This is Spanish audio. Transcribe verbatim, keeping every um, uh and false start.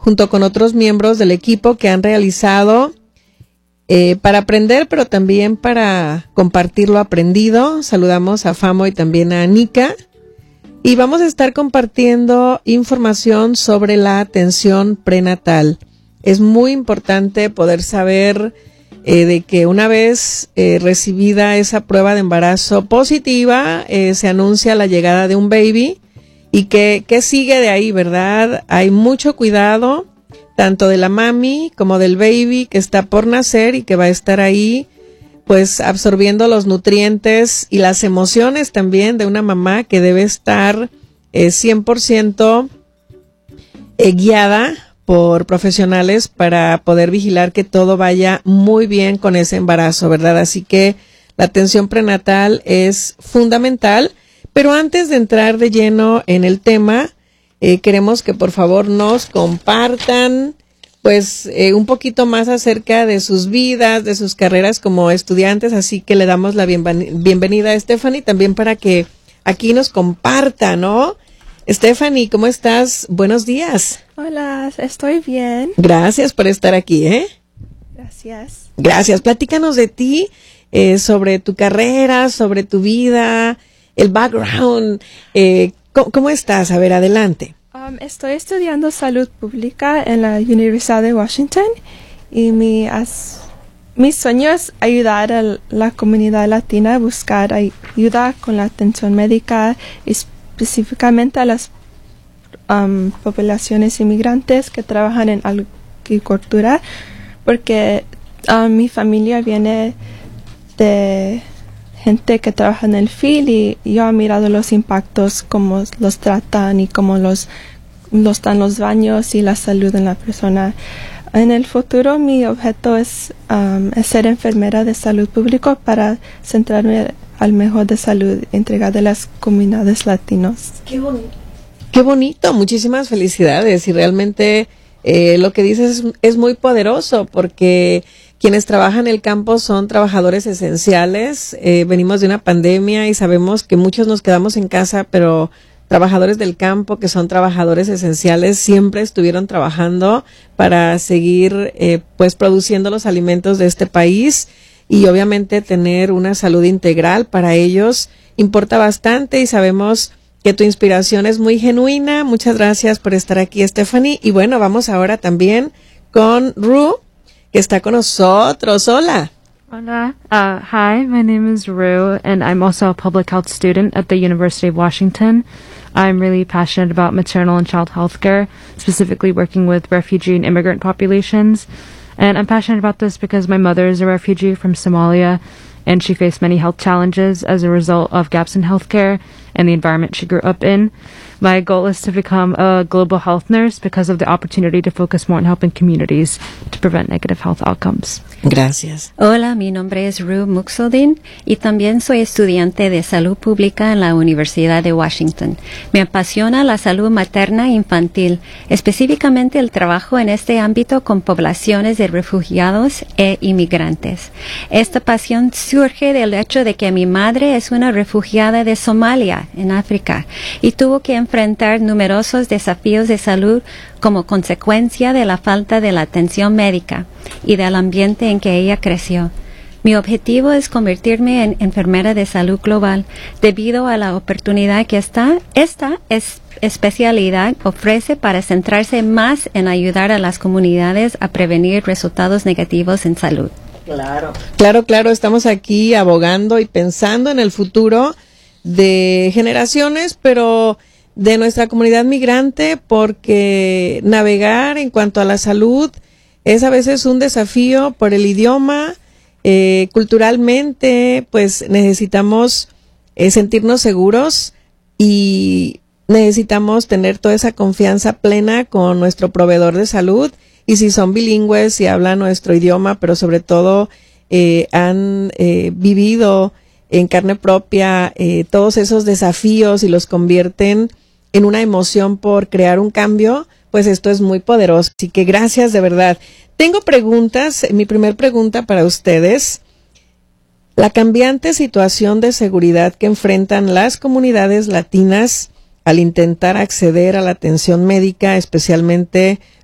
junto con otros miembros del equipo que han realizado eh, para aprender, pero también para compartir lo aprendido. Saludamos a Famo y también a Anika. Y vamos a estar compartiendo información sobre la atención prenatal. Es muy importante poder saber eh, de que una vez eh, recibida esa prueba de embarazo positiva, eh, se anuncia la llegada de un baby. ¿Y qué, qué sigue de ahí, verdad? Hay mucho cuidado, tanto de la mami como del baby que está por nacer y que va a estar ahí, pues absorbiendo los nutrientes y las emociones también de una mamá que debe estar eh, cien por ciento eh, guiada por profesionales para poder vigilar que todo vaya muy bien con ese embarazo, ¿verdad? Así que la atención prenatal es fundamental, pero antes de entrar de lleno en el tema, eh, queremos que por favor nos compartan pues eh, un poquito más acerca de sus vidas, de sus carreras como estudiantes, así que le damos la bienven- bienvenida a Stephanie también para que aquí nos comparta, ¿no? Stephanie, ¿cómo estás? Buenos días. Hola, estoy bien. Gracias por estar aquí, ¿eh? Gracias. Gracias. Platícanos de ti, eh, sobre tu carrera, sobre tu vida, el background. Eh, ¿cómo, ¿Cómo estás? A ver, adelante. Um, estoy estudiando salud pública en la Universidad de Washington y mi, as, mi sueño es ayudar a la comunidad latina a buscar ayuda con la atención médica, específicamente a las um, poblaciones inmigrantes que trabajan en agricultura, porque um, mi familia viene de gente que trabaja en el field y yo he mirado los impactos, cómo los tratan y cómo los, los dan los baños y la salud en la persona. En el futuro mi objeto es, um, es ser enfermera de salud pública para centrarme al mejor de salud entregada a las comunidades latinas. Qué bonito. Qué bonito, muchísimas felicidades y realmente eh, lo que dices es, es muy poderoso porque quienes trabajan en el campo son trabajadores esenciales. Eh, venimos de una pandemia y sabemos que muchos nos quedamos en casa, pero trabajadores del campo que son trabajadores esenciales siempre estuvieron trabajando para seguir eh, pues produciendo los alimentos de este país y obviamente tener una salud integral para ellos importa bastante y sabemos que tu inspiración es muy genuina. Muchas gracias por estar aquí, Stephanie. Y bueno, vamos ahora también con Ru, que está con nosotros. Hola. Hola. Uh, hi, my name is Rue, and I'm also a public health student at the University of Washington. I'm really passionate about maternal and child health care, specifically working with refugee and immigrant populations. And I'm passionate about this because my mother is a refugee from Somalia, and she faced many health challenges as a result of gaps in healthcare and the environment she grew up in. My goal is to become a global health nurse because of the opportunity to focus more on helping communities to prevent negative health outcomes. Gracias. Hola, mi nombre es Ru Muxodin y también soy estudiante de salud pública en la Universidad de Washington. Me apasiona la salud materna e infantil, específicamente el trabajo en este ámbito con poblaciones de refugiados e inmigrantes. Esta pasión surge del hecho de que mi madre es una refugiada de Somalia, en África, y tuvo que enfrentar numerosos desafíos de salud como consecuencia de la falta de la atención médica y del ambiente en que ella creció. Mi objetivo es convertirme en enfermera de salud global debido a la oportunidad que esta, esta es, especialidad ofrece para centrarse más en ayudar a las comunidades a prevenir resultados negativos en salud. Claro, claro, claro, estamos aquí abogando y pensando en el futuro de generaciones, pero de nuestra comunidad migrante, porque navegar en cuanto a la salud es a veces un desafío por el idioma. Eh, culturalmente, pues necesitamos eh, sentirnos seguros y necesitamos tener toda esa confianza plena con nuestro proveedor de salud. Y si son bilingües, si hablan nuestro idioma, pero sobre todo eh, han eh, vivido en carne propia eh, todos esos desafíos y los convierten en una emoción por crear un cambio, pues esto es muy poderoso. Así que gracias de verdad. Tengo preguntas. Mi primer pregunta para ustedes. La cambiante situación de seguridad que enfrentan las comunidades latinas al intentar acceder a la atención médica, especialmente